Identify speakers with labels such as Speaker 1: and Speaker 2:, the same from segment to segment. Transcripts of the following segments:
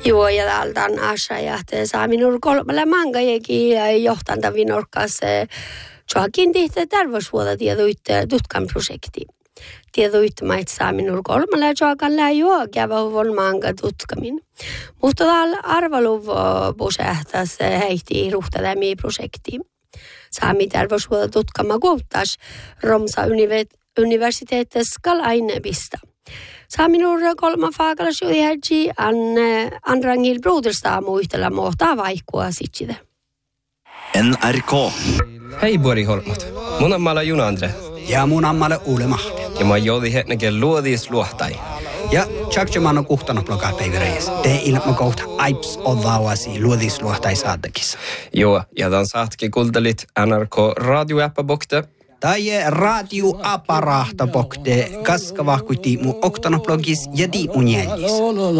Speaker 1: Joo, ja täältä on asia, ja saa minun kolmella mangajekin johtantavin orkas joakin tihtä terveysvuotta tutkan projekti. Tiedoittamat saa minun kolmella joakan läjuo kävä manga tutkamin. Mutta täällä arvaluvuusehtas heihti ruhtadämi projekti. Saami terveysvuotta tutkama kohtas Romsa universiteettes kalainnevista. Saa minun kolman faakalas jo järji anrangil brodersta muistella mohtaa vaikkua sitside.
Speaker 2: NRK.
Speaker 3: Hei Bori Holmat. Mun ammalla Juna Andre.
Speaker 4: Ja mun ammalla Ulle Mahti.
Speaker 3: Ja mä joudi hetnäkin luodis luohtai.
Speaker 4: Ja tjakjaman on kuhtanut blogaa päivireis. Te ilma kohta aips odhaavasi luodis luohtai saattakissa.
Speaker 3: Joo, ja tämän saatkin kuultelit NRK radioäppä bokte.
Speaker 4: Tai radioaparahta bokte kaskavahkuti mun oktanoblogis ja mun jällis.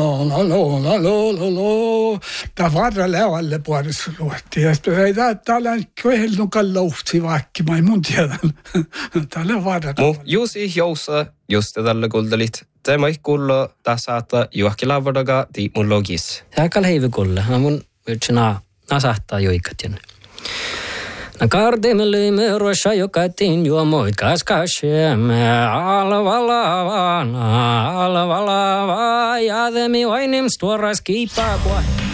Speaker 5: Tämä varra levalle puolessa luotti. Ja sitten täällä on köhelnukan louhti vaikka, mä ei mun tiedä. Täällä on varra.
Speaker 3: Juusi jousa, just tällä kuultelit. Tämä ei kuullut tässä, että juokki lavadoga mun logis.
Speaker 6: Aika leivi kuulla. Mun yksinä nasahtaa joikatjen. Kardemelle roša jokatin juomoi kaskasheme alvalavana alvalava ja demi vainim storas kiipaa.